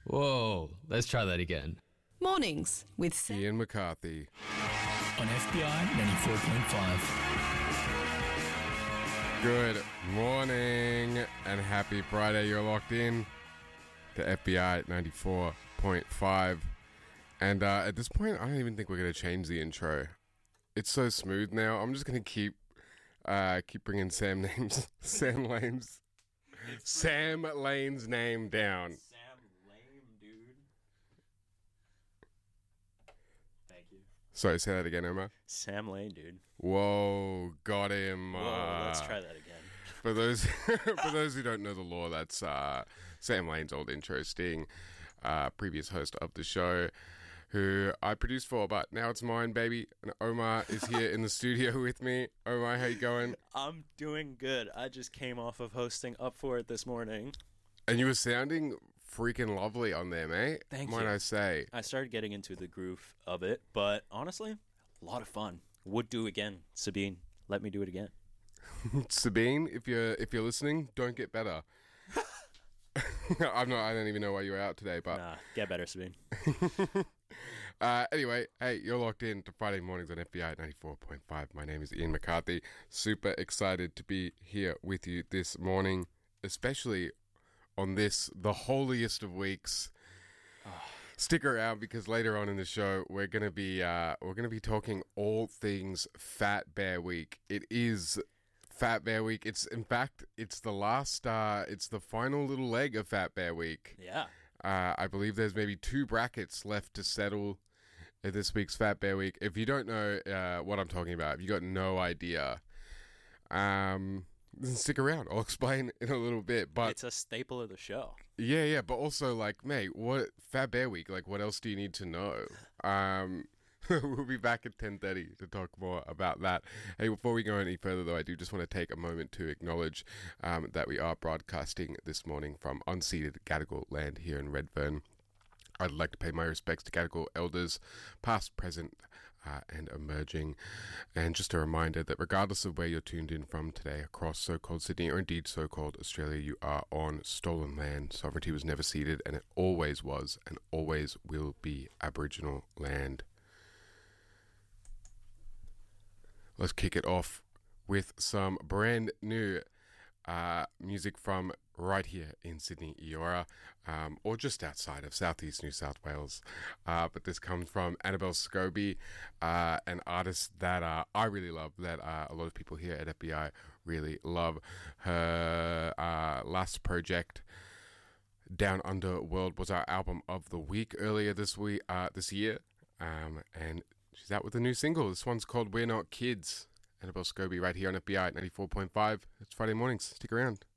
Whoa, let's try that again. Mornings with Sam. Ian McCarthy. On FBI 94.5. Good morning and happy Friday. You're locked in to FBI 94.5. And at this point, I don't even think we're going to change the intro. It's so smooth now. I'm just going to keep bringing Sam Lane's name down. Sam Lame, dude. Thank you. Sorry, say that again, Emma. Sam Lane, dude. Whoa, got him. Whoa, let's try that again. For those who don't know the law, that's Sam Lane's old intro sting, previous host of the show, who I produced for, but now it's mine, baby. And Omar is here in the studio with me. Omar, how you going? I'm doing good. I just came off of hosting Up For It this morning. And you were sounding freaking lovely on there, mate. Thank Might you. I say? I started getting into the groove of it, but honestly, a lot of fun. Would do again. Sabine, let me do it again. Sabine, if you're listening, don't get better. I don't even know why you were out today, but Nah, get better, Sabine. anyway, hey, you're locked in to Friday mornings on FBI 94.5. My name is Ian McCarthy. Super excited to be here with you this morning, especially on this, the holiest of weeks. Stick around because later on in the show we're gonna be talking all things Fat Bear Week. It is Fat Bear Week. It's the last. It's the final little leg of Fat Bear Week. Yeah. I believe there's maybe 2 brackets left to settle at this week's Fat Bear Week. If you don't know what I'm talking about, if you got no idea, then stick around. I'll explain in a little bit. But It's a staple of the show. yeah. But also, like, mate, what Fat Bear Week? Like, what else do you need to know? We'll be back at 10:30 to talk more about that. Hey, before we go any further, though, I do just want to take a moment to acknowledge that we are broadcasting this morning from unceded Gadigal land here in Redfern. I'd like to pay my respects to Gadigal elders, past, present, and emerging. And just a reminder that regardless of where you're tuned in from today across so-called Sydney, or indeed so-called Australia, you are on stolen land. Sovereignty was never ceded, and it always was and always will be Aboriginal land. Let's kick it off with some brand new music from right here in Sydney, Eora, or just outside of southeast New South Wales. But this comes from Annabelle Scobie, an artist that I really love, that a lot of people here at FBI really love. Her last project, Down Under World, was our album of the week earlier this year, and she's out with a new single. This one's called We're Not Kids. Annabelle Scobie right here on FBI at 94.5. It's Friday mornings. Stick around.